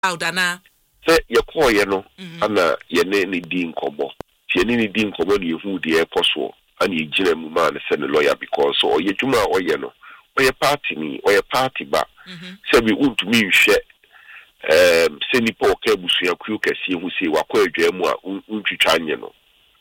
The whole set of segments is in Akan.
Audana. Say your call, Anna, your name is Dean Combo. She any Dean Combo, you who the apostle, and you general man send a lawyer because or your Juma or your party me or your party back. Say we want to mean share. Seni po kebusu ya kuyo kesi who say wakwe jemwa unchichanye no.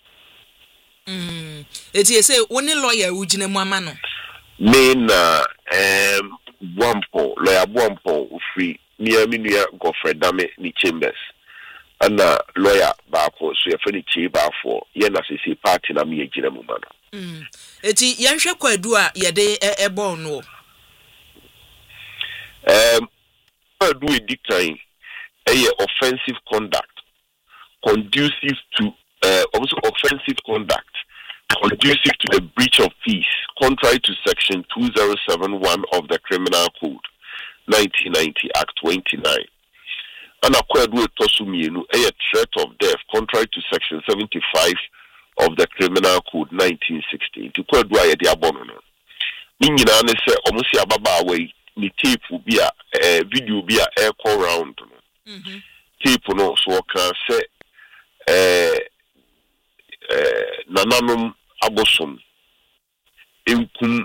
Eti ese one lawyer ujine mwama no. Me na Bwampo lawyer Bwampo ufri niya Godfrey Dame ni Chambers. Ana lawyer bako so yefeni chiba for yena sisi party na miye jine mwama no. Eti yanshe kwa edua yade ebo no. Do a decline offensive conduct conducive to also offensive conduct conducive to the breach of peace contrary to section 2071 of the Criminal Code 1990 Act 29 and acquired with Tosumienu a threat of death contrary to section 75 of the Criminal Code 1960 to quad why the abono Ninina say almost ababa way ni tape will be a video be a air call round tape no so can say nananum abosom enkum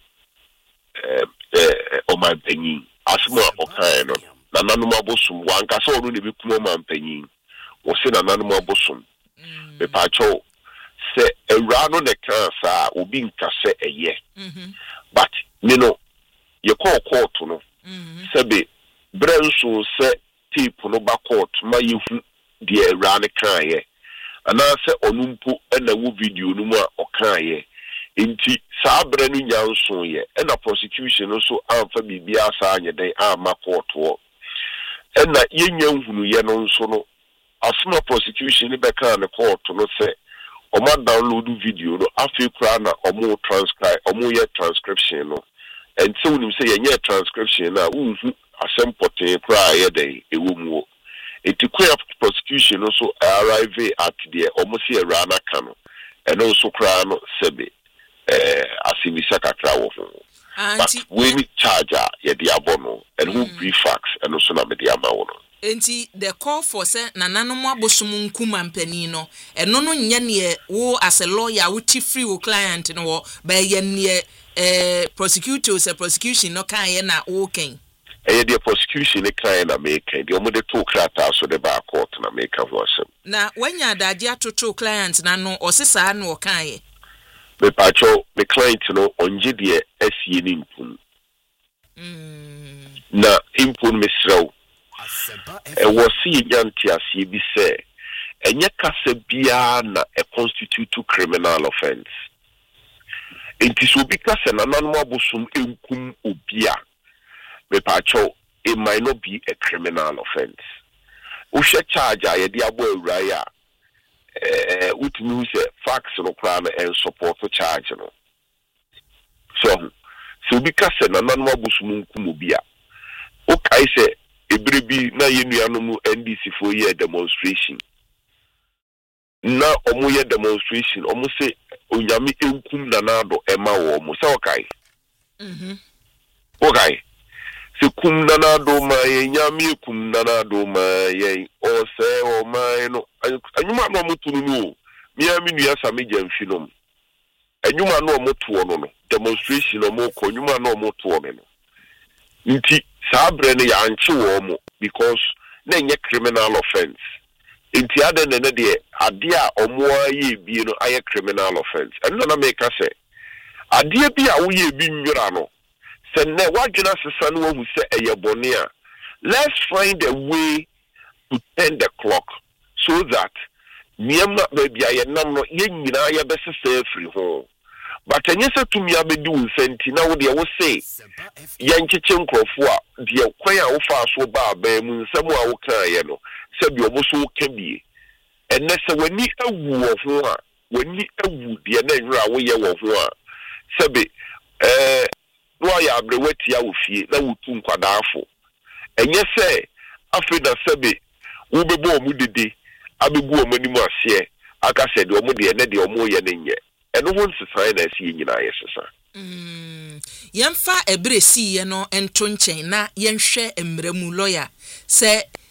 o my penny asmo okan no nananum abosom wan ka so no ne bekum o man penny wo se nananum abosom be pa cho se ewra no ne kan sa obi nka se eye but me no you call court no sebe brenso se tape no ba court ma yehu de ran kan ye ana se onumpo na wo video no mu a okan ye enti sa bre no nyanso ye na prosecution no so amfa bibia sa anyeden ama court wo na yenya nhunu ye no nso no asoma prosecution ni be kan na court no se oma download video no afi kura na omo transcribe omo ye transcription no. And so when you say a transcription now, asem pote cry a day, a woman. It requires prosecution also arrive at the almost a rana cano, and also crown sebe, asimisaka crow. But we need charger, ye diabono, and who brief facts, and also na mediamaono. Enti the call for say nananoma bosumu nkuma mpanino eno no nya ne wo as a lawyer wo ti free wo client no ba ye ne prosecutors a prosecution no kan ye na wo ken the prosecution kan na make the omo de to krata so de ba court na make of wasem na wanya daje atoto client na no osesa na wo kan ye me pacho me client no onje de asie ni mpun na impun mesraw was see yanti asie bi say enye kase bia na a constitute criminal offense. Enti so bi kase na nanum abosum enkum obia me pacho it might not be a criminal offense. Ushe charge ya di abo awura ya utumi say facts no kra na and support for charge no. So bi kase na nanum abosum enkum obia o kai say ebrebi na yenuanom NDC for year demonstration na omo ye demonstration omo se onyame enkum nanado ema wo mo se okai okai se kum nanado ma ye nyame kum nanado ma ye o se o ma no anyuma no mo tunu no miami nua same jamfinom anyuma no mo to no demonstration no mo ko anyuma no mo to no nti sabre ne ya nche wo mo because na nye criminal offense nti ade ne de ade a omo aye bi no aye criminal offense and na make say ade bi a wo ye bi nwira no se ne wadwena sesa no hu se eye bone a let's find a way to turn the clock so that niamna baby aye nam no ye nyina aye be sesa free ho but enye se tumi abedi unsenti na wo de wo say yancheche nkrofo a de kwan a wo fa so ba ba mu nsam a wo kan ye no se bi obo so ka bie enne se wani awu wo ho a wani awu de na nwura wo ye wo ho a se bi no ya abrewati a wo fie na wo tu nkwadafo enye se afida se bi wo bebo omu dede abebu omu ni mu ase aka se de omu de ne de omu ye ne nye eno won sesai na si nyina yesesa yemfa ebresi ye no ento nchen na yenhwe emremu lawyer se